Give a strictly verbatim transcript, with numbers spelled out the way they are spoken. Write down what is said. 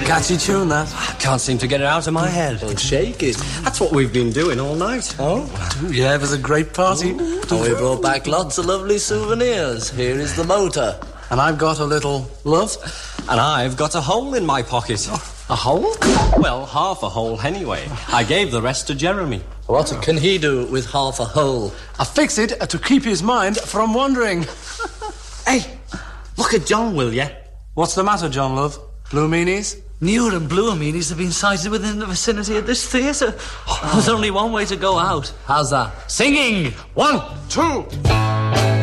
catchy tune, that. I can't seem to get it out of my head. Well, shake it. That's what we've been doing all night. Oh? Yeah, it was a great party. Ooh. And we brought back lots of lovely souvenirs. Here is the motor. And I've got a little love. And I've got a hole in my pocket. A hole? Well, half a hole anyway. I gave the rest to Jeremy. What can he do with half a hole? I fix it to keep his mind from wandering. Hey, look at John, will ya? What's the matter, John, love? Blue meanies? Newer and bluer meanies have been sighted within the vicinity of this theatre. Oh. There's only one way to go out. How's that? Singing! One, two...